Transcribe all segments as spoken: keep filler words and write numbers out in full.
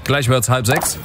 Gleich wird's halb sechs.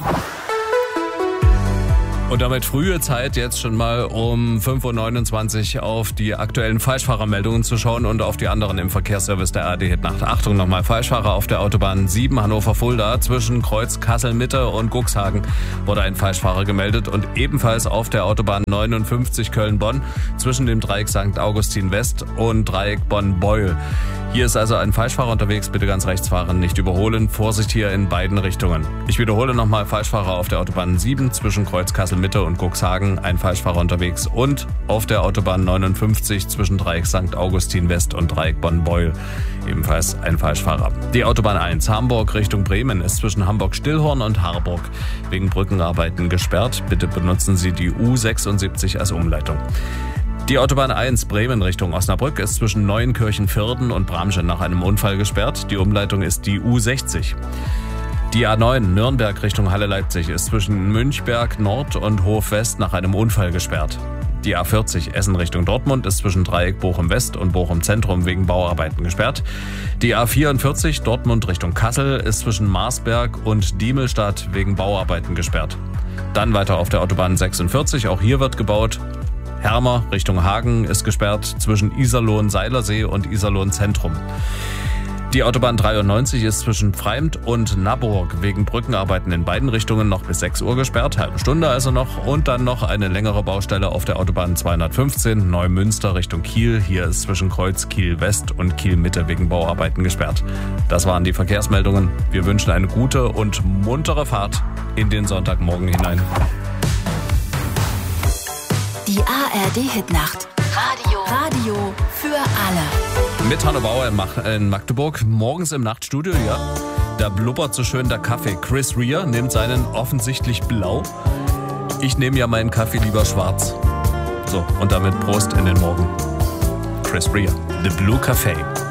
Und damit frühe Zeit, jetzt schon mal um fünf Uhr neunundzwanzig auf die aktuellen Falschfahrermeldungen zu schauen und auf die anderen im Verkehrsservice der A R D Hit-Nacht. Achtung nochmal, Falschfahrer auf der Autobahn sieben Hannover-Fulda zwischen Kreuz Kassel-Mitte und Cuxhagen wurde ein Falschfahrer gemeldet und ebenfalls auf der Autobahn neunundfünfzig Köln-Bonn zwischen dem Dreieck Sankt Augustin West und Dreieck Bonn-Beul. Hier ist also ein Falschfahrer unterwegs, bitte ganz rechts fahren, nicht überholen. Vorsicht hier in beiden Richtungen. Ich wiederhole nochmal, Falschfahrer auf der Autobahn sieben zwischen Kreuz Kassel-Mitte und Cuxhagen, ein Falschfahrer unterwegs. Und auf der Autobahn neunundfünfzig zwischen Dreieck Sankt Augustin West und Dreieck Bonn-Beul, ebenfalls ein Falschfahrer. Die Autobahn eins Hamburg Richtung Bremen ist zwischen Hamburg-Stillhorn und Harburg wegen Brückenarbeiten gesperrt. Bitte benutzen Sie die U sechsundsiebzig als Umleitung. Die Autobahn eins Bremen Richtung Osnabrück ist zwischen Neuenkirchen-Vierden und Bramsche nach einem Unfall gesperrt. Die Umleitung ist die U sechzig. Die A neun Nürnberg Richtung Halle-Leipzig ist zwischen Münchberg Nord und Hof West nach einem Unfall gesperrt. Die A vierzig Essen Richtung Dortmund ist zwischen Dreieck Bochum West und Bochum Zentrum wegen Bauarbeiten gesperrt. Die A vierundvierzig Dortmund Richtung Kassel ist zwischen Marsberg und Diemelstadt wegen Bauarbeiten gesperrt. Dann weiter auf der Autobahn sechsundvierzig, auch hier wird gebaut. Hermer Richtung Hagen ist gesperrt zwischen Iserlohn-Seilersee und Iserlohn-Zentrum. Die Autobahn dreiundneunzig ist zwischen Pfreimd und Naburg wegen Brückenarbeiten in beiden Richtungen noch bis sechs Uhr gesperrt, halbe Stunde also noch. Und dann noch eine längere Baustelle auf der Autobahn zweihundertfünfzehn Neumünster Richtung Kiel. Hier ist zwischen Kreuz Kiel-West und Kiel-Mitte wegen Bauarbeiten gesperrt. Das waren die Verkehrsmeldungen. Wir wünschen eine gute und muntere Fahrt in den Sonntagmorgen hinein. Die A R D Hit-Nacht. Radio. Radio für alle. Mit Hanno Bauer in Magdeburg. Morgens im Nachtstudio, ja. Da blubbert so schön der Kaffee. Chris Rea nimmt seinen offensichtlich blau. Ich nehme ja meinen Kaffee lieber schwarz. So, und damit Prost in den Morgen. Chris Rea, The Blue Café.